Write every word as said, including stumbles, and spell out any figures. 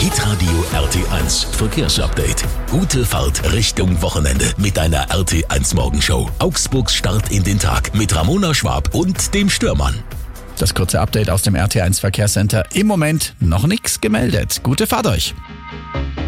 Hitradio R T eins Verkehrsupdate. Gute Fahrt Richtung Wochenende mit deiner R T eins Morgenshow. Augsburgs Start in den Tag mit Ramona Schwab und dem Stürmann. Das kurze Update aus dem R T eins Verkehrscenter. Im Moment noch nichts gemeldet. Gute Fahrt euch.